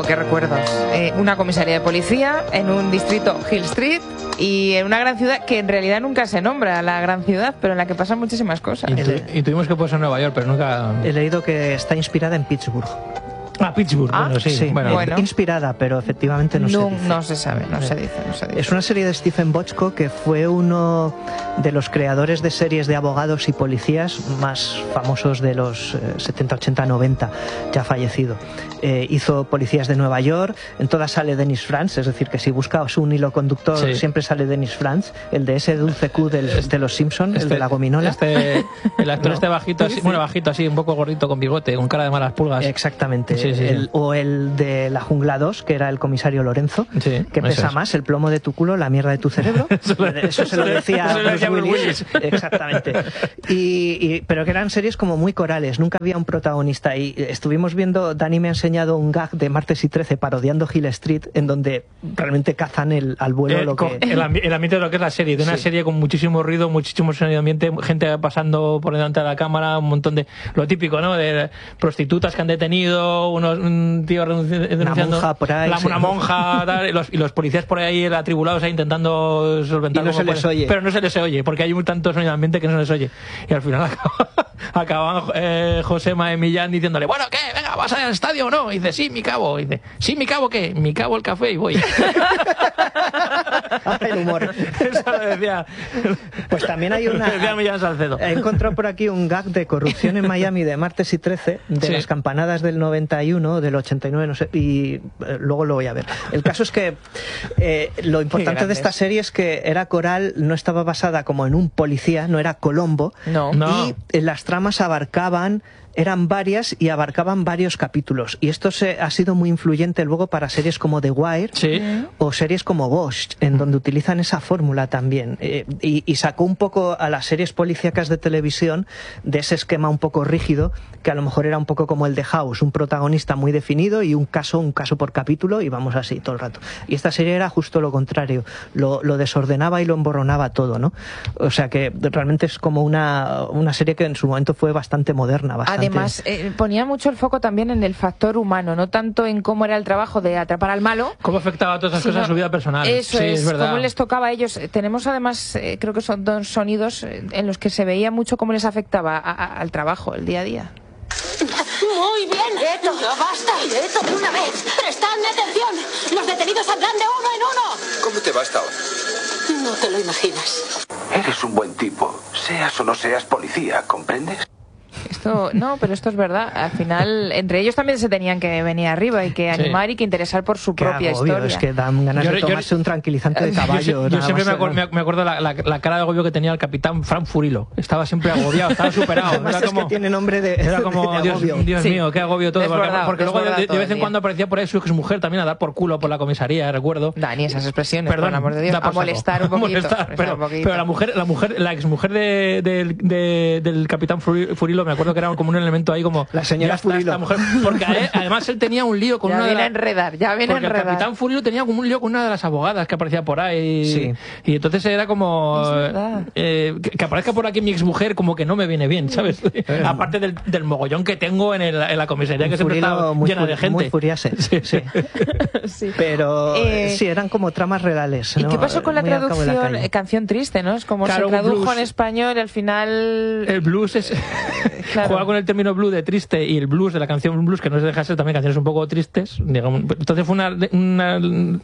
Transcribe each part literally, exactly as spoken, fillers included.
Jo, qué recuerdos. Eh, una comisaría de policía en un distrito Hill Street y en una gran ciudad que en realidad nunca se nombra la gran ciudad, pero en la que pasan muchísimas cosas. Y, tu, y tuvimos que ponerse en Nueva York, pero nunca... He leído que está inspirada en Pittsburgh. Ah, Pittsburgh, ah, bueno, sí. sí Bueno. bueno. Inspirada, pero efectivamente no, no se dice. No se sabe, no se dice, no se dice. Es una serie de Stephen Bochco, que fue uno de los creadores de series de abogados y policías más famosos de los eh, setenta, ochenta, noventa, ya fallecido. Eh, hizo Policías de Nueva York, en todas sale Dennis Franz, es decir, que si buscas un hilo conductor sí. siempre sale Dennis Franz, el de ese dulce Q del, de los Simpsons, este, el de la gominola. Este, el actor no. este bajito, así, bueno, bajito así, un poco gordito, con bigote, con cara de malas pulgas. Exactamente. Sí, sí, el, sí. O el de La Jungla dos, que era el comisario Lorenzo, sí, que pesa es. más, el plomo de tu culo, la mierda de tu cerebro. Eso, eso se lo decía, eso Bruce decía Bruce Willis. Willis. Exactamente. Y, y, pero que eran series como muy corales, nunca había un protagonista. Y estuvimos viendo, Dani me ha enseñado un gag de Martes y trece parodiando Hill Street, en donde realmente cazan el, al vuelo Eh, lo que... el, ambi el ambiente de lo que es la serie, de una Sí. serie con muchísimo ruido, muchísimo sonido ambiente, gente pasando por delante de la cámara, un montón de... Lo típico, ¿no? De prostitutas que han detenido, unos un tío denunciando... Una monja por ahí. La, sí. una monja, tal, y, los, y los policías por ahí atribulados ahí intentando solventar... Y no se les oye. Pero no se les oye, porque hay tanto sonido ambiente que no se les oye. Y al final acaban eh, Josema y Millán diciéndole, bueno, ¿qué? Venga, ¿vas al estadio o no? Y dice, sí, mi cabo. Y dice, sí, mi cabo, ¿qué? Mi cabo el café y voy. El humor. Eso lo decía. Pues también hay una... Decía Millán Salcedo. He encontrado por aquí un gag de corrupción en Miami de Martes y trece, de Sí. las campanadas del noventa y uno, del ochenta y nueve, no sé, y eh, luego lo voy a ver. El caso es que eh, lo importante de esta serie es que era coral, no estaba basada como en un policía, no era Colombo, No. No. y eh, las tramas abarcaban... eran varias y abarcaban varios capítulos. Y esto se, ha sido muy influyente luego para series como The Wire Sí. o series como Bosch, en donde utilizan esa fórmula también. Eh, y, y sacó un poco a las series policíacas de televisión de ese esquema un poco rígido, que a lo mejor era un poco como el de House, un protagonista muy definido y un caso, un caso por capítulo, y vamos así todo el rato. Y esta serie era justo lo contrario, lo, lo desordenaba y lo emborronaba todo, ¿no? O sea que realmente es como una, una serie que en su momento fue bastante moderna, bastante. Además, eh, ponía mucho el foco también en el factor humano, no tanto en cómo era el trabajo de atrapar al malo. ¿Cómo afectaba a todas esas sino cosas a su vida personal? Eso sí, es, es verdad. cómo les tocaba a ellos. Tenemos además, eh, creo que son dos sonidos eh, en los que se veía mucho cómo les afectaba a, a, al trabajo, el día a día. Muy bien, Eto. Ya basta. Eto, de una vez. Prestadme atención. Los detenidos saldrán de uno en uno. ¿Cómo te va hasta ahora? No te lo imaginas. Eres un buen tipo, seas o no seas policía, ¿comprendes? Esto, no, pero esto es verdad. Al final, entre ellos también se tenían que venir arriba y que animar sí. y que interesar por su Qué propia agobio, historia. Es que dan ganas yo, de tomarse yo, un tranquilizante de caballo. Yo, yo siempre me acuerdo, me acuerdo la, la, la cara de agobio que tenía el capitán Frank Furilo. Estaba siempre agobiado, estaba superado. Además Era es como, que tiene nombre de, era como de Dios, agobio. Dios sí. mío, qué agobio todo. Es Porque, verdad, porque es luego de, de vez en día. cuando aparecía por ahí su mujer también a dar por culo por la comisaría, recuerdo. Dani, esas expresiones, Perdón, por el amor de Dios, da por a molestar un saco. poquito. Molestar, molestar pero, un poquito. pero la mujer, la mujer, la exmujer de, de, de, del capitán Furilo, me acuerdo que era como un elemento ahí como la señora está, Furilo. Esta mujer, porque a él, además él tenía un lío con ya una viene de a enredar, ya viene a porque enredar. el capitán Furilo tenía como un lío con una de las abogadas que aparecía por ahí. Sí. Y entonces era como Es eh, que, que aparezca por aquí mi exmujer como que no me viene bien, ¿sabes? Aparte del, del mogollón que tengo en, el, en la comisaría, que siempre está llena de gente. Muy furiase. Sí. Sí. sí. Pero eh, sí, eran como tramas reales. ¿Y ¿no? qué pasó con la Muy al cabo de la traducción? calle. Eh, canción triste, ¿no? Es como Claro, se tradujo blues. en español y al final... El blues es... Claro. Juega con el término blues de triste y el blues de la canción blues, que no se deja de ser también canciones un poco tristes, digamos. Entonces fue una, una,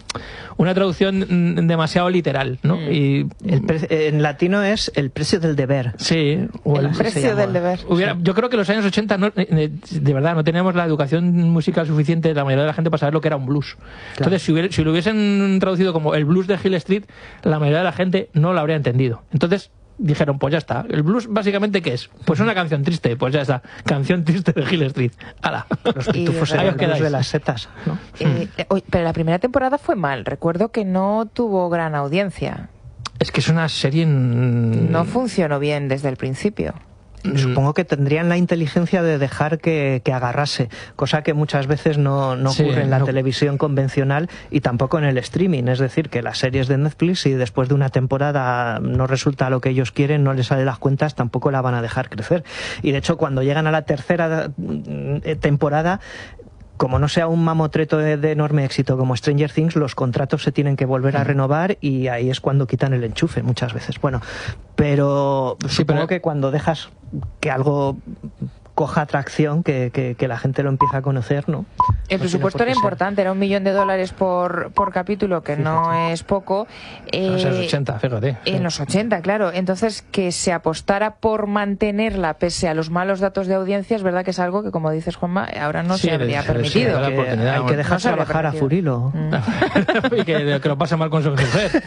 una traducción demasiado literal, ¿no? Mm. Y El pre- en latino es el precio del deber. sí, o El el, precio del deber. Hubiera, yo creo que en los años ochenta, no, de, de verdad, no teníamos la educación musical suficiente, la mayoría de la gente, para saber lo que era un blues. Entonces, si, hubiera, si lo hubiesen traducido como el blues de Hill Street, la mayoría de la gente no lo habría entendido. Entonces, dijeron, pues ya está. ¿El blues básicamente qué es? Pues una canción triste. Pues ya está. Canción triste de Hill Street. ¡Hala! Los pitufos Y- eran Ahí os los quedáis. de las setas, ¿no? Eh, eh, oye, pero la primera temporada fue mal. Recuerdo que no tuvo gran audiencia. Es que es una serie... en- No funcionó bien desde el principio. Supongo que tendrían la inteligencia de dejar que, que agarrase, cosa que muchas veces no, no Sí, ocurre en la no. televisión convencional y tampoco en el streaming. Es decir, que las series de Netflix, si después de una temporada no resulta lo que ellos quieren, no les salen las cuentas, tampoco la van a dejar crecer. Y de hecho, cuando llegan a la tercera mm, temporada, como no sea un mamotreto de, de enorme éxito como Stranger Things, los contratos se tienen que volver a renovar y ahí es cuando quitan el enchufe muchas veces. Bueno, pero Sí, supongo pero- que cuando dejas que algo coja atracción, que, que, que la gente lo empieza a conocer, ¿no? El No presupuesto tiene era por qué ser. importante, era un millón de dólares por, por capítulo, que no es poco. En los Eh, ochenta, fíjate. En los ochenta, claro. Entonces, que se apostara por mantenerla pese a los malos datos de audiencia, es verdad que es algo que, como dices, Juanma, ahora no Sí, se habría sí, sí, permitido. la Que oportunidad, hay bueno. que dejar No se habría trabajar a permitido. Furilo. y que, que lo pasa mal con su mujer.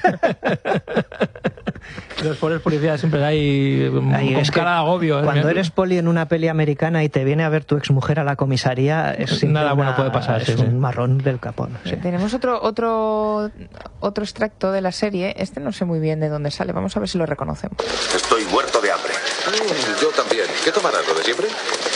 Los pobres policías siempre hay Ahí, con es que cara de agobio. ¿eh? Cuando eres poli en una peli americana y te viene a ver tu exmujer a la comisaría, es siempre Nada bueno una- puede pasar, es sí, sí. un marrón del capón. sí. Tenemos otro, otro, otro extracto de la serie. Este no sé muy bien de dónde sale. Vamos a ver si lo reconocemos. Estoy muerto de hambre. Mm, yo también. ¿Qué tomarás, lo de siempre?